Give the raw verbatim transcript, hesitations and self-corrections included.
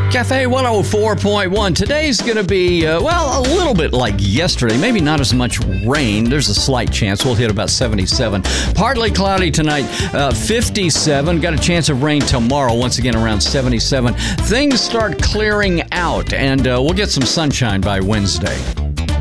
Cafe one oh four point one. Today's going to be, uh, well, a little bit like yesterday. Maybe not as much rain. There's a slight chance. We'll hit about seventy-seven. Partly cloudy tonight, uh, fifty-seven. Got a chance of rain tomorrow, once again around seventy-seven. Things start clearing out, and uh, we'll get some sunshine by Wednesday.